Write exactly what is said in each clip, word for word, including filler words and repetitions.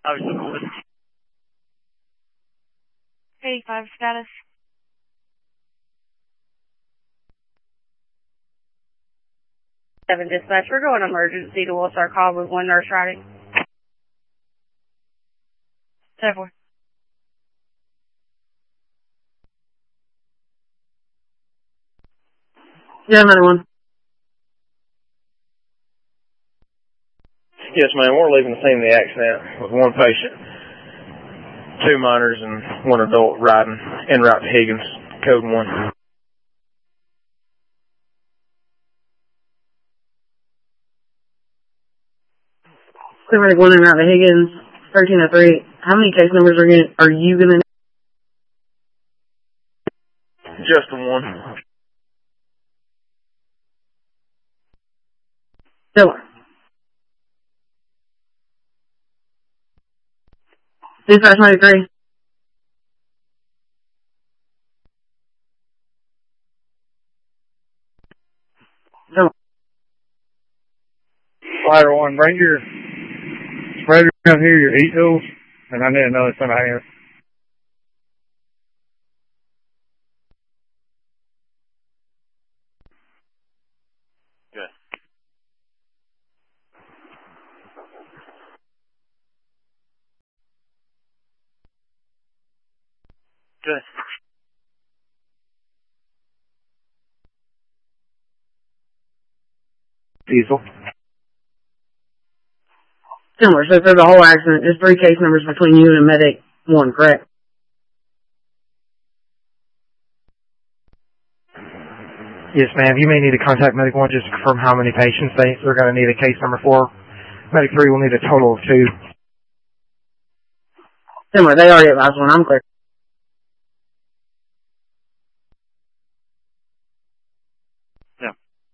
I was recording. eighty-five status. Seven dispatch, we're going emergency to Wilstar call with one nurse riding. ten four. Yeah, another one. Yes, ma'am. We're leaving the scene of the accident with one patient, two minors, and one adult riding en route to Higgins, code one. Clear going en route to Higgins, thirteen oh three. How many case numbers are, gonna, are you going to Just the one. Stiller. Dispatch ninety-three. Stiller. Fire one, bring your spreader down here, your heat tools, and I need another set of hands. Good. Good. Diesel. Similar. So for the whole accident, there's three case numbers between you and medic one, correct? Yes, ma'am. You may need to contact Medic one just to confirm how many patients they, they're going to need a case number for. Medic three will need a total of two. Similar. They already advised one. I'm clear. Yeah.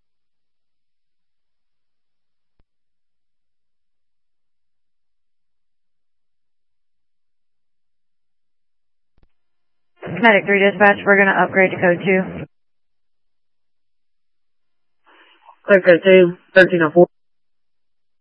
Medic three dispatch, we're going to upgrade to code two. Clear code two, thirteen oh four.